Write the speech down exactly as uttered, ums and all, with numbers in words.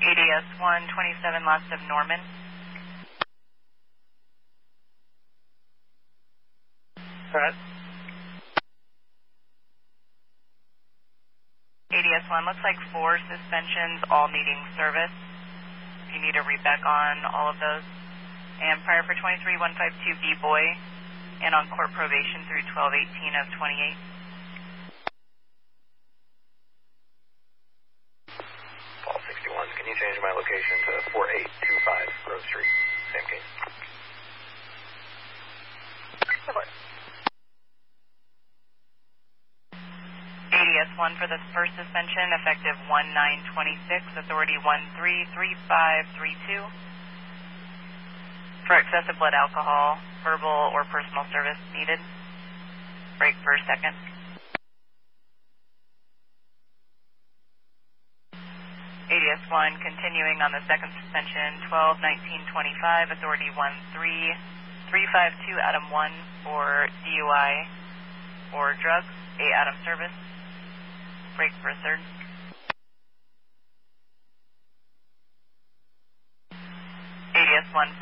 A D S one, twenty-seven lots of Norman. Right. A D S one, looks like four suspensions, all needing service. If you need a read back on all of those. And prior for twenty-three one five two B-Boy, and on court probation through twelve eighteen of twenty-eight. Paul sixty-one, can you change my location to four eight two five Grove Street? Same case. Bye-bye. A D S one for the first suspension, effective one nine twenty-six, authority one three three five three two. For excessive blood alcohol, verbal or personal service needed. Break for a second. A D S one continuing on the second suspension, twelve nineteen twenty-five, authority one three three five two Adam one for D U I or drugs, A Adam service. Break for a third.